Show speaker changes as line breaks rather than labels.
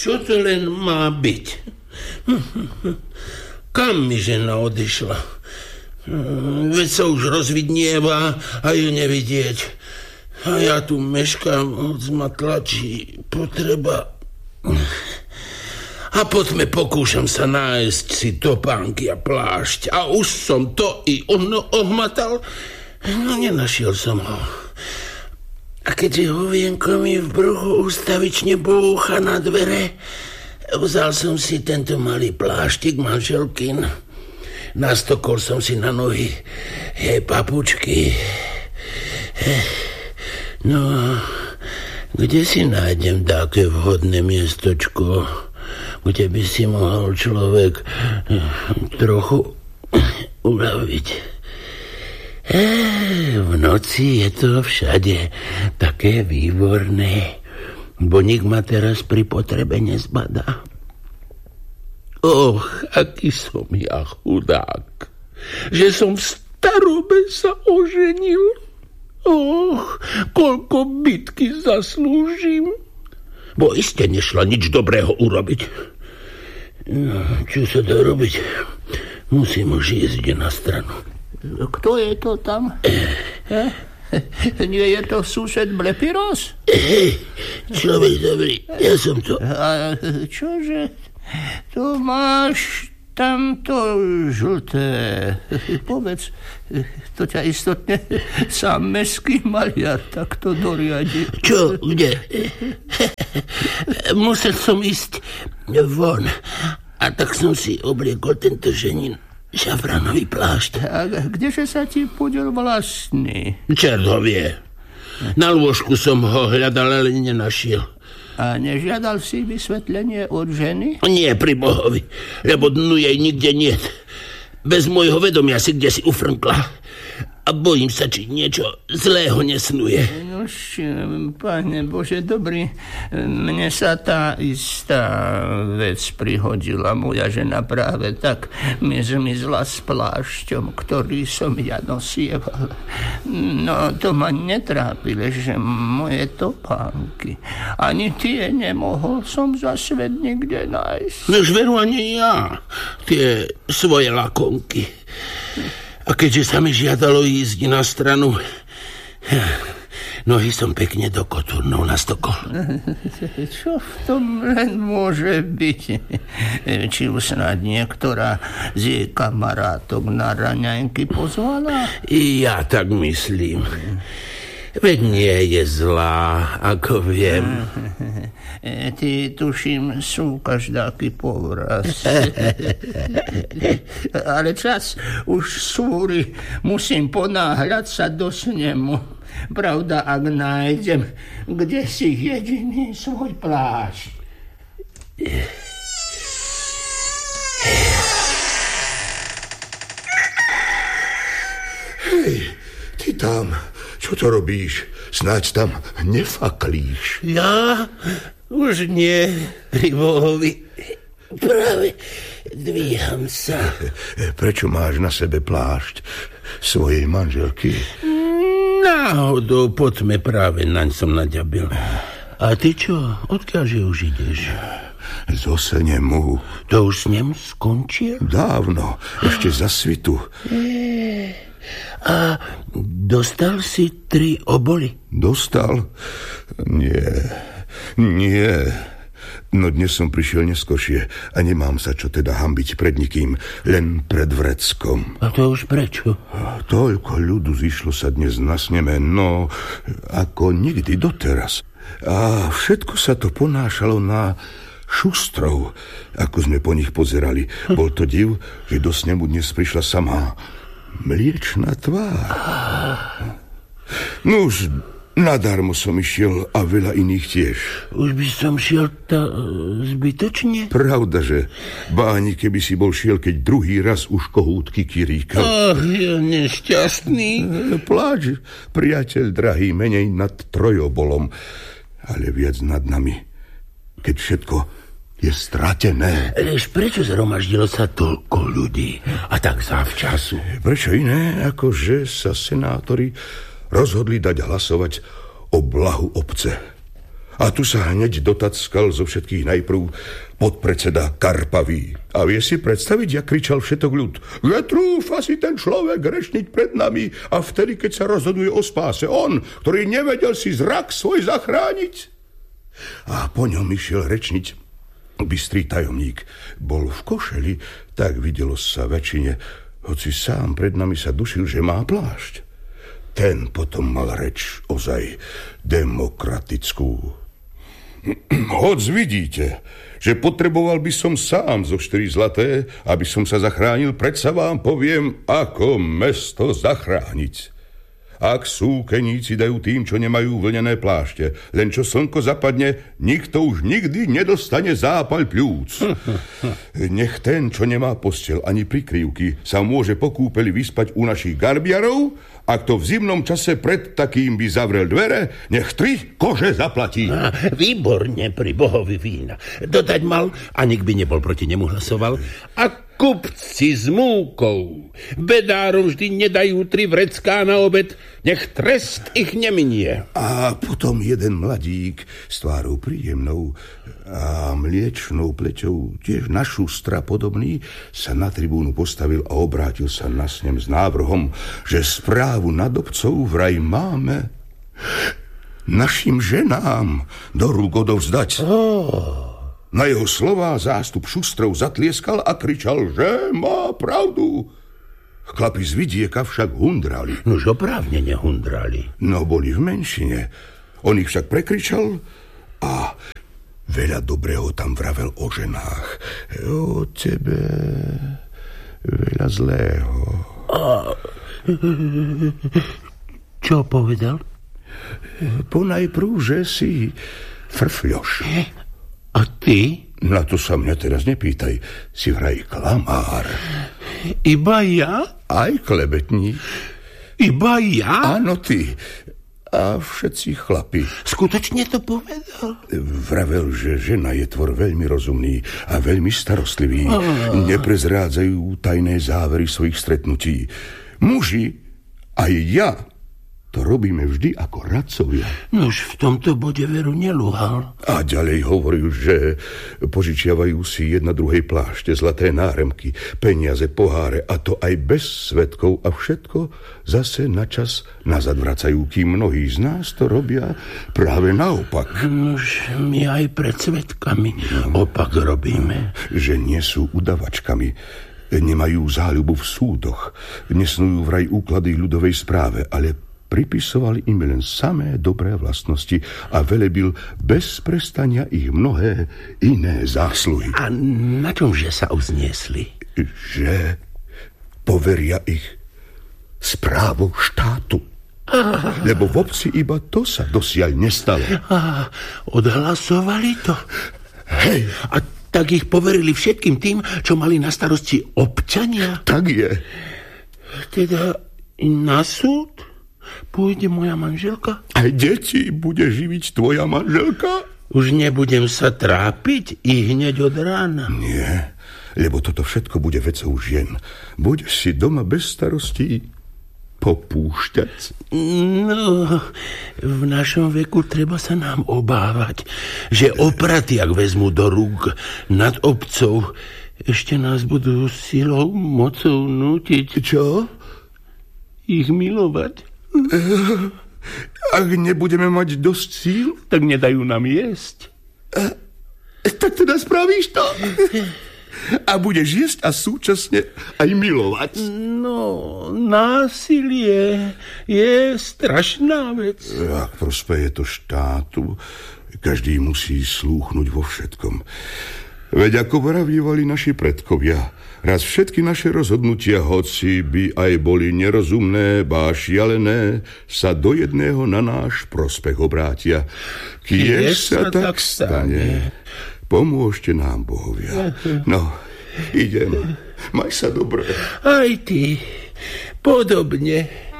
Čo to len má byť? Kam mi žena odišla? Veď sa už rozvidnieva a ju nevidieť. A ja tu meškám, moc ma tlačí potreba. A poďme, pokúšam sa nájsť si topánky a plášť. A už som to i ono ohmatal, no nenašiel som ho. A keďže hovienko mi v bruchu ustavične búcha na dvere, vzal som si tento malý pláštik manželkin. Nastokol som si na nohy jej papučky. No, kde si nájdem také vhodné miestočko, kde by si mohol človek trochu uľaviť? V noci je to všade také výborné, bo nik ma teraz pri potrebe nezbadá. Aký som ja chudák, že som v starobe sa oženil. Koľko bitky zaslúžim. Bo iste nešla nič dobrého urobiť. No, čo sa dá robiť? Musím už ísť na stranu.
Kto je to tam? Nie je to sused Blepiros?
Človek dobrý, ja som to.
A čože? To máš tamto žlté. Povedz, to ťa istotne sám mestský maliar takto doriadi.
Čo? Kde? Musel som ísť von. A tak som si obliekol tento ženin šafránový plášť.
A kdeže sa ti podiel vlastný?
Čert ho vie. Na lôžku som ho hľadal, ale nenašiel.
A nežiadal si vysvetlenie od ženy?
Nie, pri Bohovi, lebo dnu jej nikde niet. Bez môjho vedomia si kde si ufrnkla. A bojím sa, či niečo zlého nesnuje.
Nož, Pane Bože, dobrý, mne sa tá istá vec prihodila. Moja žena práve tak mi zmizla s plášťom, ktorý som ja nosieval. No, to ma netrápile, že moje topánky. Ani tie nemohol som za svet nikde nájsť.
Nož veru ani ja, tie svoje lakonky. A keďže sa mi žiadalo ísť na stranu, nohy som pekne do kotúrnou nastokol.
Čo v tom len môže byť? Či už snad niektorá z jej kamarátok na raňajky pozvala?
I ja tak myslím. Veď nie je zlá, ako viem.
Ty, tuším, sú každáky povraz. Ale čas už súri, musím ponáhľať sa do snemu. Pravda, ak nájdem, kde si jediný svoj plášť.
Hej, ty tam, čo to robíš? Snáď tam nefaklíš.
Ja? Už nie, pri Bohovi. Práve dvíham sa.
Prečo máš na sebe plášť svojej manželky?
Náhodou po tme práve naň som naďabil. A ty čo? Odkiaľže už ideš?
Zo snemu.
To už snem skončil?
Dávno, ešte za svitu.
A dostal si 3 oboly?
Dostal? Nie. No dnes som prišiel neskôršie a nemám sa čo teda hanbiť pred nikým, len pred Vreckom.
A to už prečo?
Toľko ľudu zišlo sa dnes na sneme, no ako nikdy doteraz. A všetko sa to ponášalo na šustrov, ako sme po nich pozerali. Bol to div, že do snemu dnes prišla samá mliečna tvár. Nuž, nadarmo som išiel a veľa iných tiež.
Už by som šiel zbytočne?
Pravda, že báni, keby si bol šiel, keď druhý raz už kohútky kiríkal.
Ja nešťastný.
Pláč, priateľ drahý, menej nad trojobolom, ale viac nad nami, keď všetko je stratené.
Lež prečo zhromaždilo sa toľko ľudí a tak zavčasu?
Prečo iné, ako že sa senátori rozhodli dať hlasovať o blahu obce. A tu sa hneď dotackal zo všetkých najprv podpredseda Karpavý. A vie si predstaviť, jak kričal všetok ľud, že trúfa si ten človek rečniť pred nami a vtedy, keď sa rozhoduje o spáse. On, ktorý nevedel si zrak svoj zachrániť. A po ňom išiel rečniť bystrý tajomník. Bol v košeli, tak videlo sa väčšine, hoci sám pred nami sa dušil, že má plášť. Ten potom mal reč ozaj demokratickú. Hoď vidíte, že potreboval by som sám zo 4 zlaté, aby som sa zachránil, predsa vám poviem, ako mesto zachrániť. Ak súkeníci dajú tým, čo nemajú vlnené plášte, len čo slnko zapadne, nikto už nikdy nedostane zápal pľúc. Nech ten, čo nemá posteľ ani prikryvky, sa môže po kúpeli vyspať u našich garbiarov, a kto v zimnom čase pred takým by zavrel dvere, nech 3 kože zaplatí.
Výborne, pri bohovi vína. Dodať mal, a nik by nebol proti nemu hlasoval. A kupci s múkou bedárom vždy nedajú 3 vrecká na obed, nech trest ich neminie.
A potom jeden mladík s tvárou príjemnou a mliečnou pleťou, tiež na šustra podobný, sa na tribúnu postavil a obrátil sa na snem s návrhom, že správu nad obcov vraj máme našim ženám do rúk odovzdať. Na jeho slová zástup šustrov zatlieskal a kričal, že má pravdu. Chlapi z vidieka však hundrali.
Nož oprávnene hundrali.
No boli v menšine. On ich však prekričal a veľa dobrého tam vravel o ženách. O tebe veľa zlého.
Čo povedal?
Ponajprv, že si frfľoš.
A ty?
Na to sa mňa teraz nepýtaj. Si vraj klamár.
Iba ja?
Aj klebetník.
Iba ja?
Áno, ty. A všetci chlapi.
Skutočne to povedal?
Vravel, že žena je tvor veľmi rozumný a veľmi starostlivý. Neprezrádzajú tajné závery svojich stretnutí. Muži, aj ja, to robíme vždy ako radcovia.
Nož v tomto bode veru nelúhal.
A ďalej hovoril, že požičiavajú si jedna druhej plášte, zlaté náremky, peniaze, poháre, a to aj bez svedkov, a všetko zase na čas nazad vracajú, kým mnohí z nás to robia práve naopak.
Nož my aj pred svedkami opak robíme.
Že nie sú udavačkami, nemajú záľubu v súdoch, nesnujú vraj úklady ľudovej správe, ale pripisovali im len samé dobré vlastnosti a velebil bez prestania ich mnohé iné zásluhy.
A na čomže sa uzniesli?
Že poveria ich správou štátu. Lebo v obci iba to sa dosiaľ nestalo.
Odhlasovali to?
Hej.
A tak ich poverili všetkým tým, čo mali na starosti občania?
Tak je.
Teda na súd pôjde moja manželka?
Aj deti bude živiť tvoja manželka?
Už nebudem sa trápiť i hneď od rána.
Nie, lebo toto všetko bude vecou žien. Budeš si doma bez starostí popúšťať.
No, v našom veku treba sa nám obávať, že opraty, ak vezmu do rúk nad obcov, ešte nás budú silou, mocou nútiť.
Čo?
Ich milovať.
Ak nebudeme mať dosť síl,
tak nedajú nám jesť.
Tak teda spravíš to. A budeš jesť a súčasne aj milovať.
No, násilie je strašná vec.
Ak prospeje to štátu, každý musí slúchnuť vo všetkom. Veď ako vravívali naši predkovia, raz všetky naše rozhodnutia, hoci by aj boli nerozumné, bá šialené, sa do jedného na náš prospech obrátia. Kiež sa tak stane. Pomôžte nám, bohovia. No, idem. Maj sa dobre.
Aj ty. Podobne.